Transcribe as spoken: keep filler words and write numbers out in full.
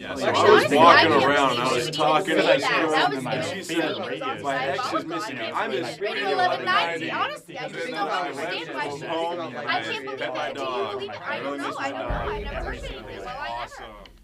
Yeah, So so I I was was walking walking around around and and I was talking to and I this said, girl, That was and my very she sweet. said, It was on my ex is diabolical. missing I me. can't I believe miss it. Radio Radio eleven eleven ninety. ninety. Honestly, I And just then don't I understand went why home she. home and I can't I believe pet my that. Do you dog. believe? I I don't really know. miss I my don't know. dog. I've never heard Everything anything. is Well, I never. awesome.